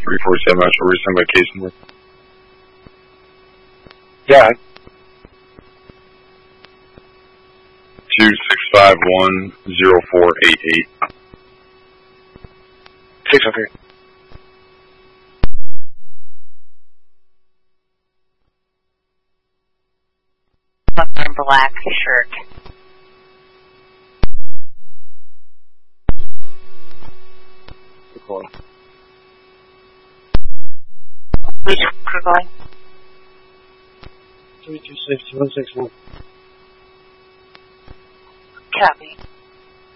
347 Metro, resend by case number. Yeah. 2651-0488. 603. Black shirt. Record. Which we're going? 326-161. Copy.